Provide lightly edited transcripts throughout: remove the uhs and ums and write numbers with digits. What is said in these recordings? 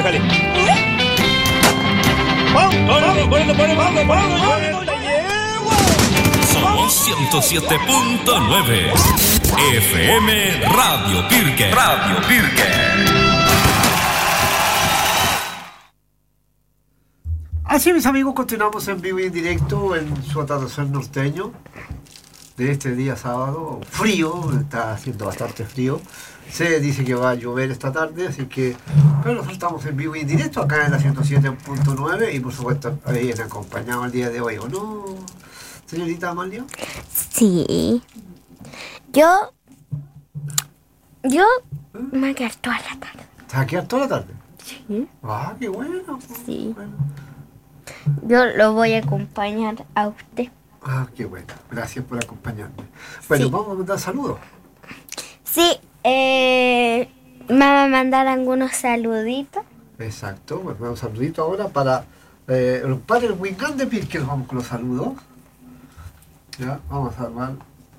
déjale. Somos 107.9 FM Radio Pirque. Radio Pirque. Así, mis amigos, continuamos en vivo y en directo en su atardecer norteño de este día sábado. Frío, está haciendo bastante frío. Se dice que va a llover esta tarde, así que... Pero nosotros estamos en vivo y en directo acá en la 107.9 y por supuesto bien acompañado el día de hoy, ¿o no, señorita Amalia? Sí. Yo me voy a quedar toda la tarde. ¿Te vas a quedar toda la tarde? Sí. Ah, qué bueno. Sí. Bueno. Yo lo voy a acompañar a usted. Ah, qué bueno. Gracias por acompañarme. Bueno, Sí. vamos a mandar saludos. Sí, me va a mandar algunos saluditos. Exacto. Pues un saludito ahora para los padres del Wingán de Pirque. Vamos con los saludos. Ya, vamos a saludar.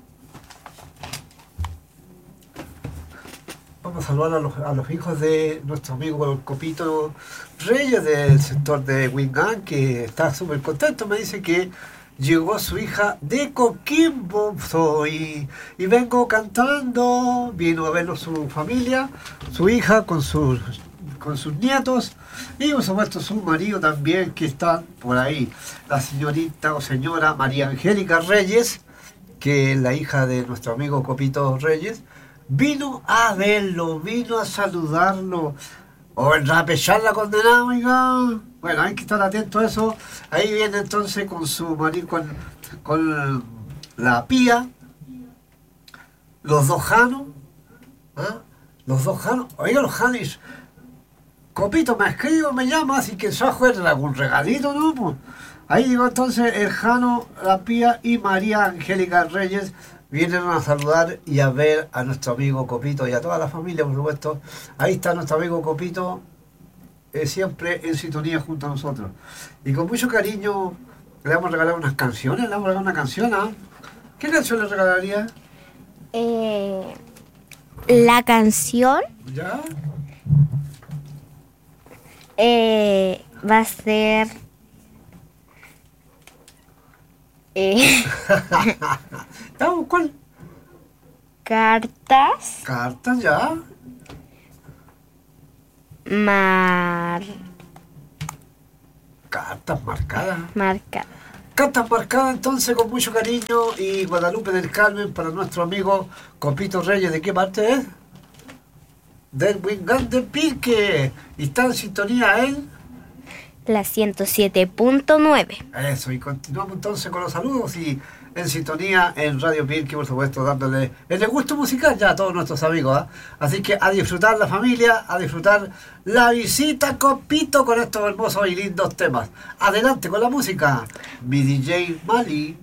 Vamos a saludar a los hijos de nuestro amigo el Copito Reyes del sector de Wingán, que está súper contento. Me dice que llegó su hija de Coquimbo y vengo cantando. Vino a verlo su familia, su hija con sus nietos y por supuesto su marido también, que está por ahí. La señorita o señora María Angélica Reyes, que es la hija de nuestro amigo Copito Reyes, vino a verlo, vino a saludarlo. O vendrá a pechar la condenada, oiga. Bueno, hay que estar atento a eso. Ahí viene entonces con su marido, con la Pía, los dos Janos. ¿Ah? Los dos Janos. Oiga, los Janis. Copito me escribe, me llama, así que se juega algún regalito, ¿no? Pues ahí digo entonces el Jano, la Pía y María Angélica Reyes vienen a saludar y a ver a nuestro amigo Copito y a toda la familia, por supuesto. Ahí está nuestro amigo Copito, siempre en sintonía junto a nosotros. Y con mucho cariño le vamos a regalar unas canciones, le vamos a regalar una canción, ¿ah? ¿Qué canción le regalaría? La canción ¿Ya? va a ser... ¿Estamos cuál? Cartas Cartas, ya. Cartas marcadas. marca. Cartas marcadas entonces con mucho cariño y Guadalupe del Carmen para nuestro amigo Copito Reyes. ¿De qué parte es? Del Wingán de Pirque. Y está en sintonía él. La 107.9. Eso, y continuamos entonces con los saludos y en sintonía en Radio Pirque, por supuesto, dándole el gusto musical ya a todos nuestros amigos, ¿eh? Así que a disfrutar la familia, a disfrutar la visita Copito con estos hermosos y lindos temas. Adelante con la música, mi DJ Mali.